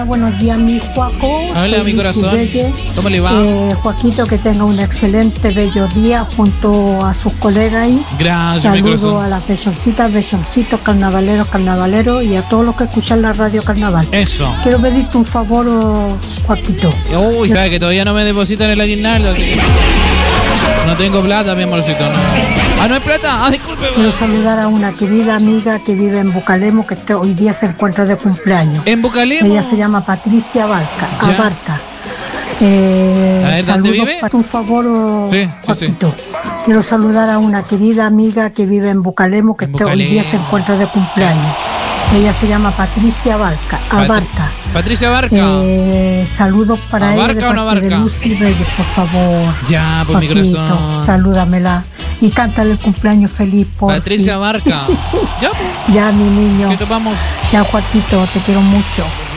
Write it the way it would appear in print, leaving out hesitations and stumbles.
Buenos días, mi Joaco. Hola, mi corazón. ¿Cómo le va? Joaquito, que tenga un excelente, bello día junto a sus colegas ahí. Gracias, mi corazón. Saludos a las besoncitos, carnavaleros y a todos los que escuchan la radio Carnaval. Eso. Quiero pedirte un favor, Joaquito. Uy, sabe que todavía no me depositan el aguinaldo. Así que no tengo plata, mi amorcito. No. ¿No hay plata? Disculpe. Quiero saludar a una querida amiga que vive en Bucalemo, que hoy día se encuentra de cumpleaños. ¿En Bucalemo? Ella se llama Patricia Abarca. A ver, ¿dónde vive? Un favor, sí. Quiero saludar a una querida amiga que vive en Bucalemo, que hoy día se encuentra de cumpleaños. Ella se llama Patricia Abarca. Patricia Abarca. Saludos para ella de parte de Lucy Reyes, por favor. Ya, pues Joaquito, mi corazón. Salúdamela y cántale el cumpleaños feliz, por Patricia Abarca. ¿Ya? Ya, mi niño. ¿Qué topamos? Ya, Joaquito, te quiero mucho.